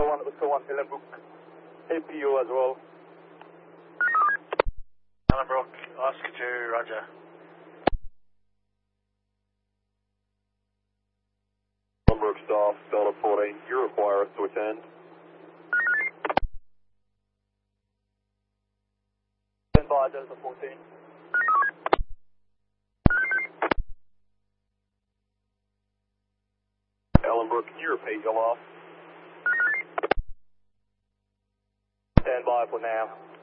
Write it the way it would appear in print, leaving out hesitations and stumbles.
1 Ellenbrook, APU as well. Ellenbrook, Oscar 2, roger. Ellenbrook staff, Delta 14, you require us to attend. Stand by Delta 14. Ellenbrook, can you repeat your last? Stand by for now.